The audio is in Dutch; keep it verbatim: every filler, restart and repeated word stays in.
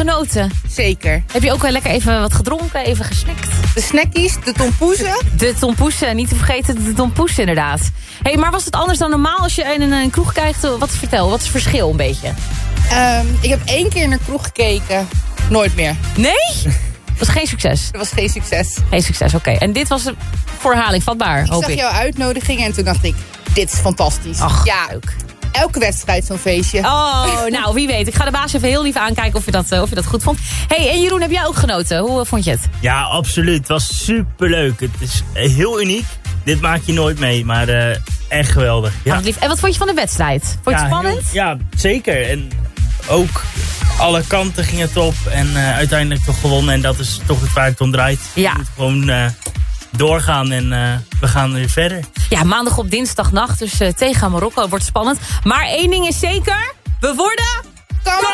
genoten? Zeker. Heb je ook wel lekker even wat gedronken, even gesnikt? De snackies, de tompoezen. De tompoesen, niet te vergeten de tompoes inderdaad. Hé, hey, maar was het anders dan normaal als je in een kroeg kijkt? Wat vertel, wat is het verschil een beetje? Um, ik heb één keer naar kroeg gekeken. Nooit meer. Nee? Was geen succes? Dat was geen succes. Geen succes, oké. Okay. En dit was voor herhaling vatbaar, ik hoop zag ik. jouw uitnodiging en toen dacht ik, dit is fantastisch. Ach, ja, leuk. Elke wedstrijd zo'n feestje. Oh, nou, wie weet. Ik ga de baas even heel lief aankijken of je dat, of je dat goed vond. Hey, en Jeroen, heb jij ook genoten? Hoe uh, vond je het? Ja, absoluut. Het was superleuk. Het is heel uniek. Dit maak je nooit mee, maar uh, echt geweldig. Ja. Oh, lief. En wat vond je van de wedstrijd? Vond je ja, het spannend? Heel, ja, zeker. En ook alle kanten gingen top. En uh, uiteindelijk toch gewonnen. En dat is toch het waar het om draait. Ja. Je moet gewoon uh, doorgaan en uh, we gaan weer verder. Ja, maandag op dinsdagnacht. Dus uh, tegen Marokko wordt spannend. Maar één ding is zeker. We worden...